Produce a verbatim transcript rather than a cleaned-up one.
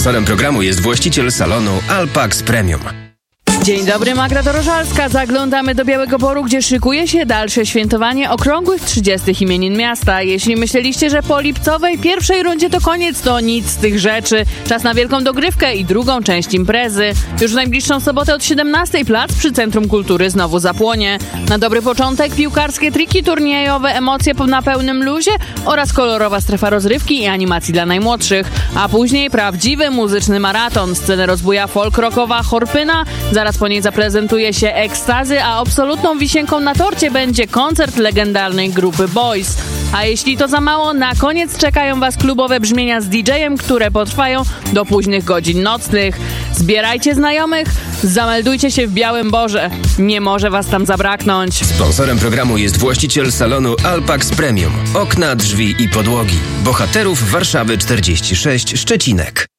Sponsorem programu jest właściciel salonu Alpax Premium. Dzień dobry, Magda Dorożalska. Zaglądamy do Białego Boru, gdzie szykuje się dalsze świętowanie okrągłych trzydziestych imienin miasta. Jeśli myśleliście, że po lipcowej pierwszej rundzie to koniec, to nic z tych rzeczy. Czas na wielką dogrywkę i drugą część imprezy. Już w najbliższą sobotę od siedemnastej plac przy Centrum Kultury znowu zapłonie. Na dobry początek piłkarskie triki turniejowe, emocje na pełnym luzie oraz kolorowa strefa rozrywki i animacji dla najmłodszych. A później prawdziwy muzyczny maraton. Scenę rozbuja folk-rockowa Chorpyna, zaraz po niej zaprezentuje się Ekstazy, a absolutną wisienką na torcie będzie koncert legendarnej grupy Boys. A jeśli to za mało, na koniec czekają Was klubowe brzmienia z didżejem, które potrwają do późnych godzin nocnych. Zbierajcie znajomych, zameldujcie się w Białym Borze. Nie może Was tam zabraknąć. Sponsorem programu jest właściciel salonu Alpax Premium. Okna, drzwi i podłogi. Bohaterów Warszawy czterdzieści sześć, Szczecinek.